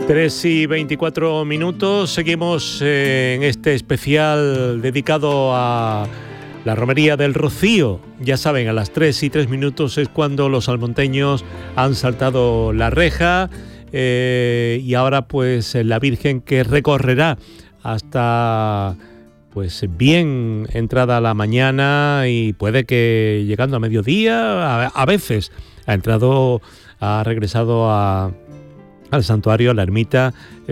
3:24, seguimos en este especial dedicado a la romería del Rocío. Ya saben, a las 3:03 es cuando los salmonteños han saltado la reja y ahora pues la Virgen que recorrerá hasta pues bien entrada la mañana y puede que llegando a mediodía, a veces ha regresado al santuario, a la ermita, a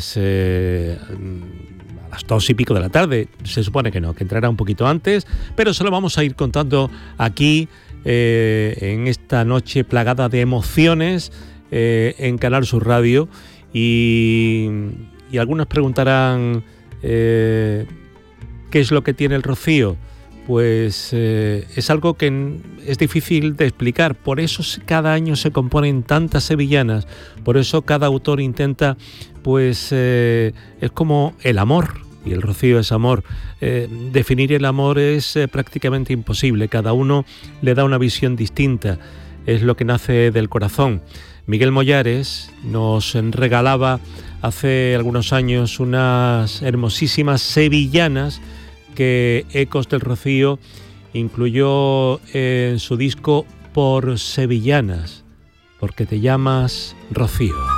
las 2:00 de la tarde. Se supone que no, que entrará un poquito antes, pero se lo vamos a ir contando aquí en esta noche plagada de emociones en Canal Sur Radio. Y algunos preguntarán ¿qué es lo que tiene el Rocío? Pues es algo que es difícil de explicar, por eso cada año se componen tantas sevillanas, por eso cada autor intenta, pues es como el amor, y el Rocío es amor. Definir el amor es prácticamente imposible, cada uno le da una visión distinta, es lo que nace del corazón. Miguel Mollares nos regalaba hace algunos años unas hermosísimas sevillanas que Ecos del Rocío incluyó en su disco Por Sevillanas, porque te llamas Rocío.